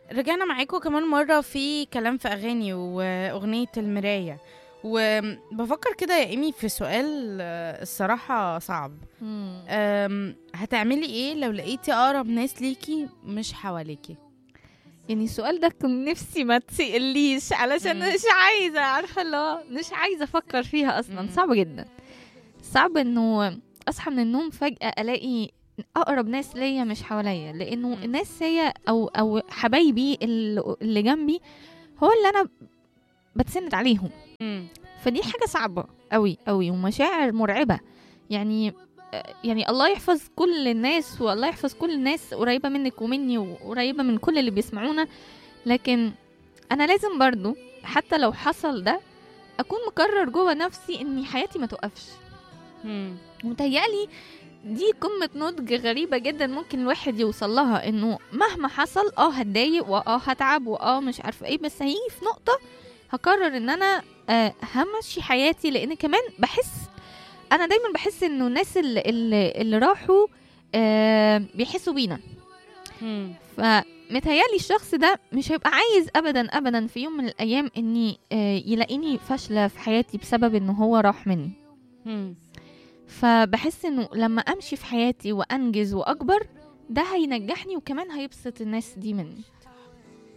رجعنا معاكم كمان مرة في كلام في أغاني وأغنية المراية. وبفكر كده يا إيمي في سؤال الصراحة صعب. مم. هتعملي إيه لو لقيتي أقرب ناس ليكي مش حواليكي؟ يعني السؤال ده كنت نفسي ما تسأليش علشان مم. مش عايزة، عارفة اللي هو مش عايزة أفكر فيها أصلا. مم. صعب جدا، صعب إنه أصحى من النوم فجأة ألاقي أقرب ناس ليا مش حواليا، لأنه مم. الناس هي أو حبايبي اللي جنبي هو اللي أنا بتسند عليهم. مم. فدي حاجة صعبة قوي قوي ومشاعر مرعبة. يعني يعني الله يحفظ كل الناس، والله يحفظ كل الناس قريبة منك ومني وقريبة من كل اللي بيسمعونا، لكن أنا لازم برضو حتى لو حصل ده أكون مقرر جوه نفسي إني حياتي ما توقفش. مم. متهيألي دي قمة نضج غريبة جدا ممكن الواحد يوصل لها، إنه مهما حصل هتضايق هتعب مش عارفة ايه، بس هيجي في نقطة هقرر إن أنا همشي حياتي. لأن كمان انا دايما بحس انه الناس اللي راحوا بيحسوا بينا. مم. فمتهيالي الشخص ده مش هيبقى عايز ابدا ابدا في يوم من الايام اني يلاقيني فاشله في حياتي بسبب انه هو راح مني. مم. فبحس انه لما امشي في حياتي وانجز واكبر ده هينجحني وكمان هيبسط الناس دي مني.